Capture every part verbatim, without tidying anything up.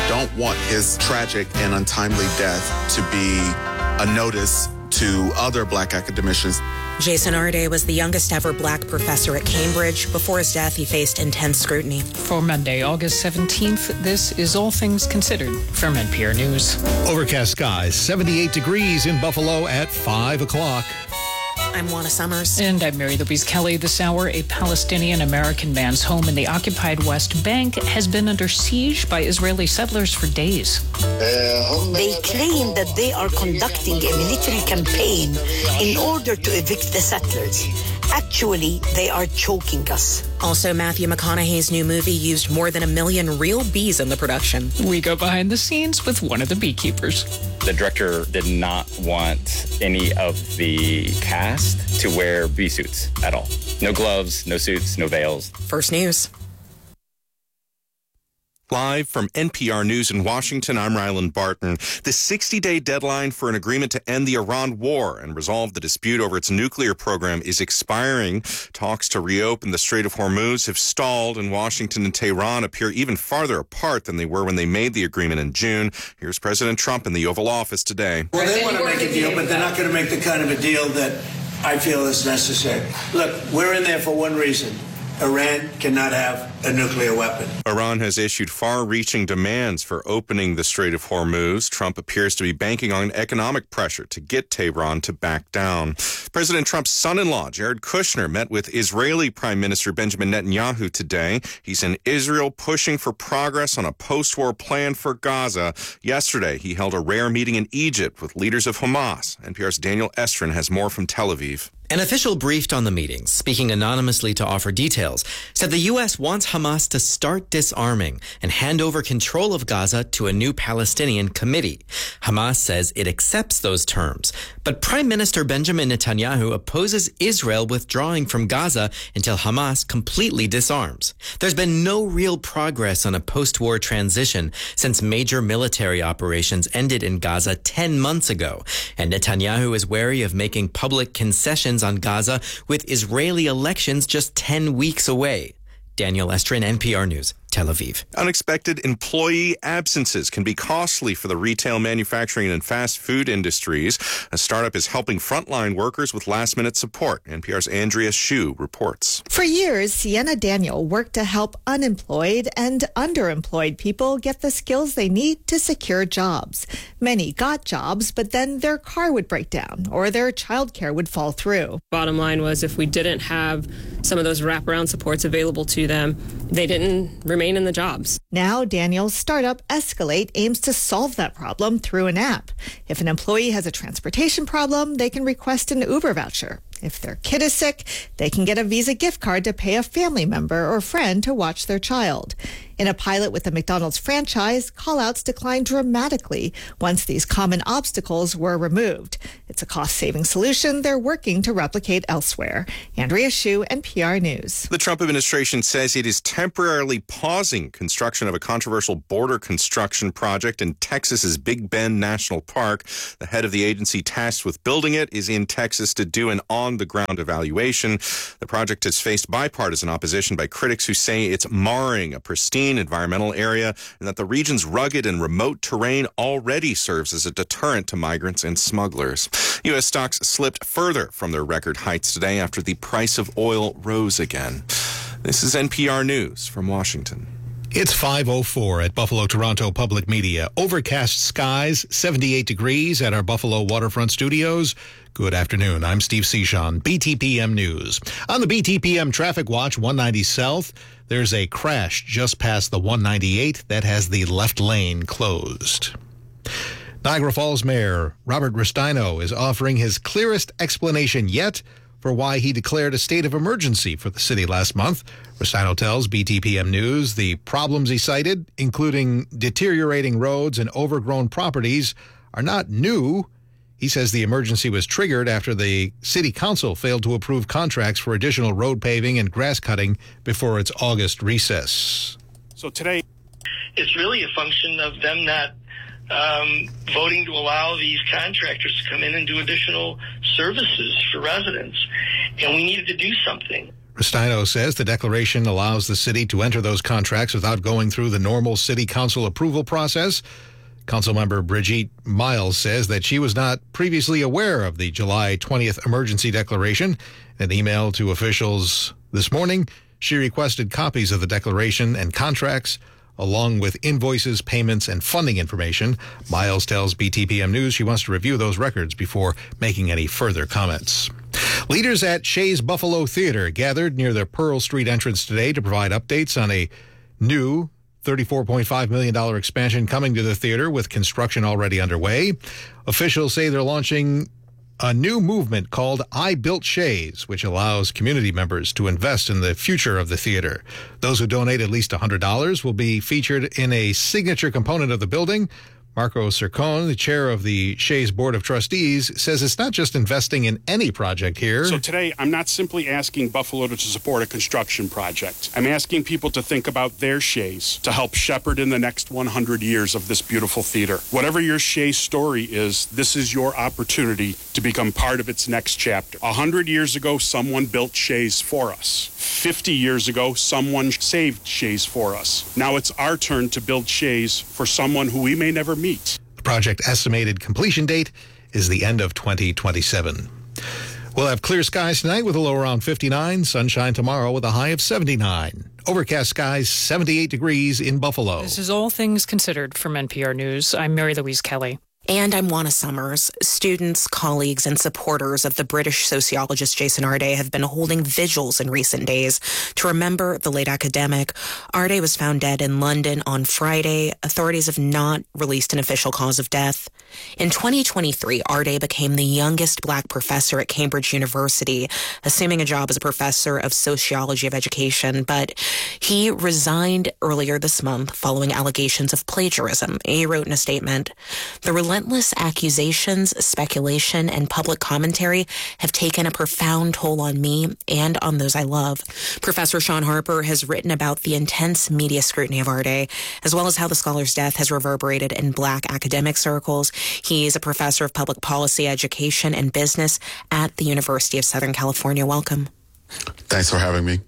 don't want his tragic and untimely death to be a notice to other black academicians. Jason Arde was the youngest ever black professor at Cambridge. Before his death, he faced intense scrutiny. For Monday, August seventeenth, this is All Things Considered from N P R News. Overcast skies, seventy-eight degrees in Buffalo at five o'clock. I'm Juana Summers. And I'm Mary Louise Kelly. This hour, a Palestinian-American man's home in the occupied West Bank has been under siege by Israeli settlers for days. They claim that they are conducting a military campaign in order to evict the settlers. Actually, they are choking us. Also, Matthew McConaughey's new movie used more than a million real bees in the production. We go behind the scenes with one of the beekeepers. The director did not want any of the cast to wear bee suits at all. No gloves, no suits, no veils. First News. Live from N P R News in Washington, I'm Ryland Barton. The sixty-day deadline for an agreement to end the Iran war and resolve the dispute over its nuclear program is expiring. Talks to reopen the Strait of Hormuz have stalled, and Washington and Tehran appear even farther apart than they were when they made the agreement in June. Here's President Trump in the Oval Office today. Well, they want to make a deal, but they're not going to make the kind of a deal that I feel is necessary. Look, we're in there for one reason. Iran cannot have a nuclear weapon. Iran has issued far-reaching demands for opening the Strait of Hormuz. Trump appears to be banking on economic pressure to get Tehran to back down. President Trump's son-in-law, Jared Kushner, met with Israeli Prime Minister Benjamin Netanyahu today. He's in Israel pushing for progress on a post-war plan for Gaza. Yesterday, he held a rare meeting in Egypt with leaders of Hamas. N P R's Daniel Estrin has more from Tel Aviv. An official briefed on the meetings, speaking anonymously to offer details, said the U S wants Hamas to start disarming and hand over control of Gaza to a new Palestinian committee. Hamas says it accepts those terms, but Prime Minister Benjamin Netanyahu opposes Israel withdrawing from Gaza until Hamas completely disarms. There's been no real progress on a post-war transition since major military operations ended in Gaza ten months ago, and Netanyahu is wary of making public concessions on Gaza with Israeli elections just ten weeks away. Daniel Estrin, N P R News, Tel Aviv. Unexpected employee absences can be costly for the retail, manufacturing, and fast food industries. A startup is helping frontline workers with last-minute support. N P R's Andrea Hsu reports. For years, Sienna Daniel worked to help unemployed and underemployed people get the skills they need to secure jobs. Many got jobs, but then their car would break down or their childcare would fall through. Bottom line was, if we didn't have some of those wraparound supports available to them, they didn't remain in the jobs. Now, Daniel's startup Escalate aims to solve that problem through an app. If an employee has a transportation problem, they can request an Uber voucher. If their kid is sick, they can get a Visa gift card to pay a family member or friend to watch their child. In a pilot with the McDonald's franchise, callouts declined dramatically once these common obstacles were removed. It's a cost-saving solution they're working to replicate elsewhere. Andrea Hsu, N P R News. The Trump administration says it is temporarily pausing construction of a controversial border construction project in Texas's Big Bend National Park. The head of the agency tasked with building it is in Texas to do an on-the-ground evaluation. The project has faced bipartisan opposition by critics who say it's marring a pristine environmental area and that the region's rugged and remote terrain already serves as a deterrent to migrants and smugglers. U S stocks slipped further from their record heights today after the price of oil rose again. This is N P R News from Washington. It's five oh four at Buffalo Toronto Public Media. Overcast skies, seventy-eight degrees at our Buffalo Waterfront Studios. Good afternoon. I'm Steve Cichon, B T P M News. On the B T P M Traffic Watch, one ninety South, there's a crash just past the one ninety-eight that has the left lane closed. Niagara Falls Mayor Robert Restaino is offering his clearest explanation yet for why he declared a state of emergency for the city last month. Restaino tells B T P M News the problems he cited, including deteriorating roads and overgrown properties, are not new. He says the emergency was triggered after the city council failed to approve contracts for additional road paving and grass cutting before its August recess. So today, it's really a function of them not um, voting to allow these contractors to come in and do additional services for residents. And we needed to do something. Restaino says the declaration allows the city to enter those contracts without going through the normal city council approval process. Councilmember Brigitte Miles says that she was not previously aware of the July twentieth emergency declaration. In an email to officials this morning, she requested copies of the declaration and contracts, along with invoices, payments, and funding information. Miles tells B T P M News she wants to review those records before making any further comments. Leaders at Shea's Buffalo Theater gathered near the Pearl Street entrance today to provide updates on a new thirty-four point five million dollars expansion coming to the theater, with construction already underway. Officials say they're launching a new movement called I Built Shea's, which allows community members to invest in the future of the theater. Those who donate at least one hundred dollars will be featured in a signature component of the building. Marco Cercone, the chair of the Shea's Board of Trustees, says it's not just investing in any project here. So today, I'm not simply asking Buffalo to support a construction project. I'm asking people to think about their Shea's to help shepherd in the next one hundred years of this beautiful theater. Whatever your Shea's story is, this is your opportunity to become part of its next chapter. one hundred years ago, someone built Shea's for us. fifty years ago, someone saved Shea's for us. Now it's our turn to build Shea's for someone who we may never meet. The project estimated completion date is the end of twenty twenty-seven. We'll have clear skies tonight with a low around fifty-nine, sunshine tomorrow with a high of seventy-nine. Overcast skies, seventy-eight degrees in Buffalo. This is All Things Considered from N P R News. I'm Mary Louise Kelly. And I'm Juana Summers. Students, colleagues, and supporters of the British sociologist Jason Arde have been holding vigils in recent days to remember the late academic. Arde was found dead in London on Friday. Authorities have not released an official cause of death. In twenty twenty-three, Arde became the youngest black professor at Cambridge University, assuming a job as a professor of sociology of education. But he resigned earlier this month following allegations of plagiarism. He wrote in a statement, "The relentless accusations, speculation, and public commentary have taken a profound toll on me and on those I love." Professor Sean Harper has written about the intense media scrutiny of Arde, as well as how the scholar's death has reverberated in black academic circles. He's a professor of public policy, education, and business at the University of Southern California. Welcome. Thanks for having me.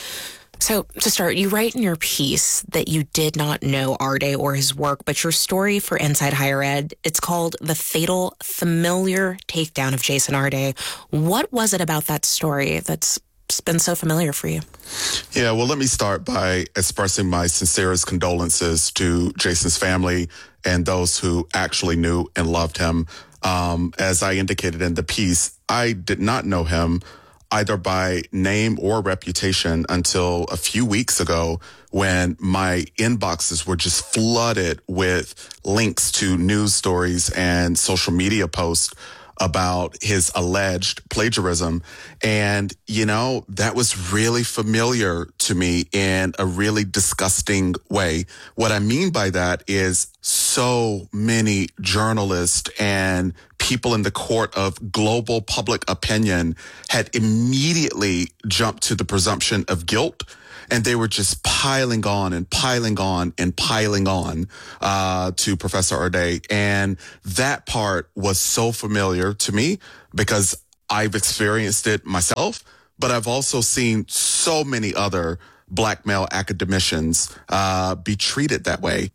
So, to start, you write in your piece that you did not know Arde or his work, but your story for Inside Higher Ed, it's called The Fatal Familiar Takedown of Jason Arde. What was it about that story that's been so familiar for you? Yeah, well, let me start by expressing my sincerest condolences to Jason's family and those who actually knew and loved him. Um, as I indicated in the piece, I did not know him either by name or reputation until a few weeks ago, when my inboxes were just flooded with links to news stories and social media posts about his alleged plagiarism. And, you know, that was really familiar to me in a really disgusting way. What I mean by that is so many journalists and people in the court of global public opinion had immediately jumped to the presumption of guilt. And they were just piling on and piling on and piling on uh, to Professor Arde. And that part was so familiar to me because I've experienced it myself, but I've also seen so many other black male academicians uh, be treated that way.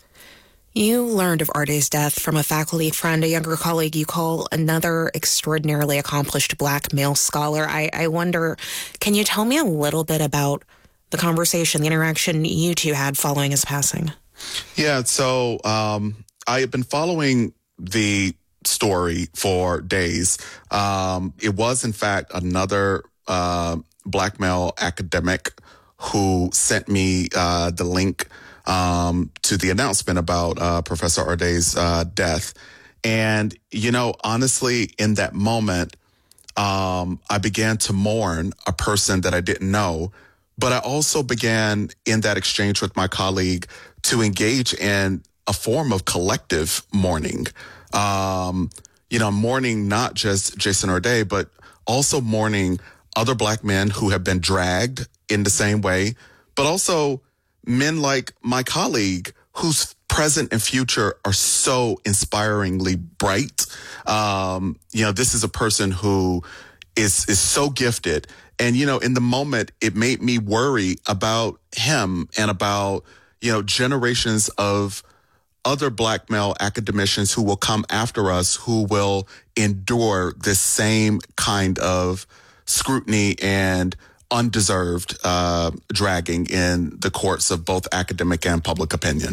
You learned of Arde's death from a faculty friend, a younger colleague you call another extraordinarily accomplished black male scholar. I, I wonder, can you tell me a little bit about the conversation, the interaction you two had following his passing? Yeah, so um, I have been following the story for days. Um, it was, in fact, another uh, black male academic who sent me uh, the link um, to the announcement about uh, Professor Arde's uh, death. And, you know, honestly, in that moment, um, I began to mourn a person that I didn't know. But I also began in that exchange with my colleague to engage in a form of collective mourning. Um, you know, mourning not just Jason Arde, but also mourning other black men who have been dragged in the same way, but also men like my colleague whose present and future are so inspiringly bright. Um, you know, this is a person who is is so gifted And, you know, in the moment, it made me worry about him and about, you know, generations of other black male academicians who will come after us, who will endure this same kind of scrutiny and undeserved uh, dragging in the courts of both academic and public opinion.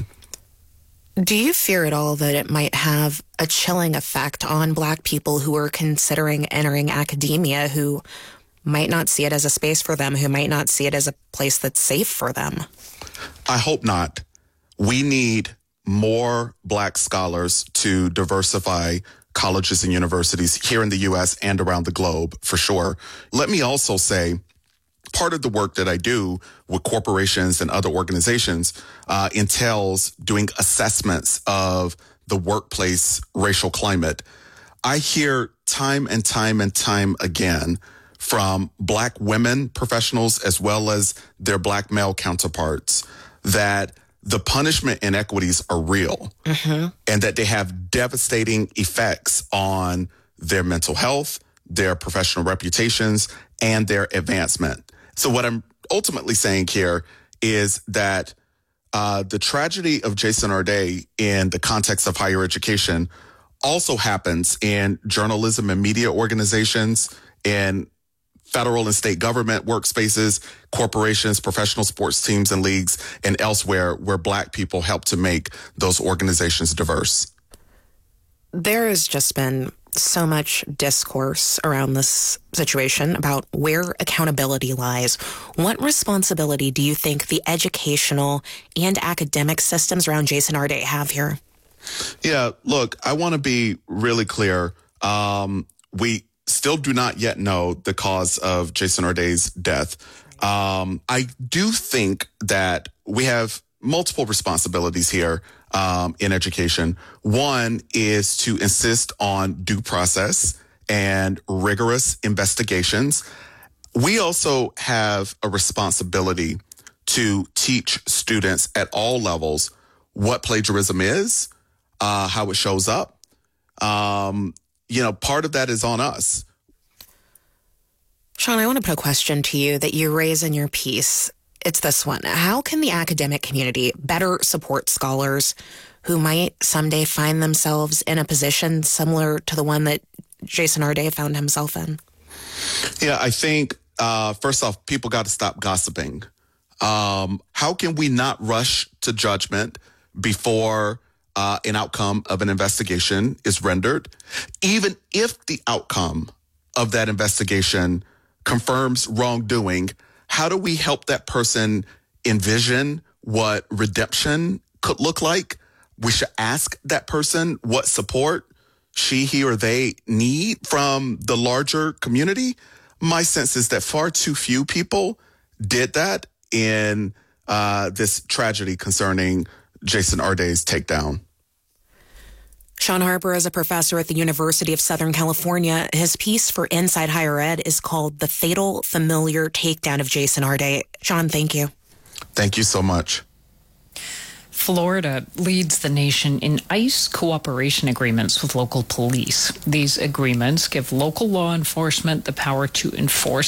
Do you fear at all that it might have a chilling effect on black people who are considering entering academia, who might not see it as a space for them, who might not see it as a place that's safe for them? I hope not. We need more black scholars to diversify colleges and universities here in the U S and around the globe, for sure. Let me also say, part of the work that I do with corporations and other organizations uh, entails doing assessments of the workplace racial climate. I hear time and time and time again from black women professionals as well as their black male counterparts that the punishment inequities are real, mm-hmm. and that they have devastating effects on their mental health, their professional reputations, and their advancement. So what I'm ultimately saying here is that uh, the tragedy of Jason Arday in the context of higher education also happens in journalism and media organizations, in federal and state government workspaces, corporations, professional sports teams and leagues, and elsewhere where black people help to make those organizations diverse. There has just been so much discourse around this situation about where accountability lies. What responsibility do you think the educational and academic systems around Jason Arday have here? Yeah, look, I want to be really clear. Um, we still do not yet know the cause of Jason Arday's death. Um, I do think that we have multiple responsibilities here um, in education. One is to insist on due process and rigorous investigations. We also have a responsibility to teach students at all levels what plagiarism is, uh, how it shows up. Um, you know, part of that is on us. Sean, I want to put a question to you that you raise in your piece. It's this one. How can the academic community better support scholars who might someday find themselves in a position similar to the one that Jason Arday found himself in? Yeah, I think, uh, first off, people got to stop gossiping. Um, how can we not rush to judgment before uh, an outcome of an investigation is rendered? Even if the outcome of that investigation confirms wrongdoing, how do we help that person envision what redemption could look like? We should ask that person what support she, he, or they need from the larger community. My sense is that far too few people did that in uh, this tragedy concerning Jason Arday's takedown. Sean Harper is a professor at the University of Southern California. His piece for Inside Higher Ed is called The Fatal Familiar Takedown of Jason Arday. Sean, thank you. Thank you so much. Florida leads the nation in ICE cooperation agreements with local police. These agreements give local law enforcement the power to enforce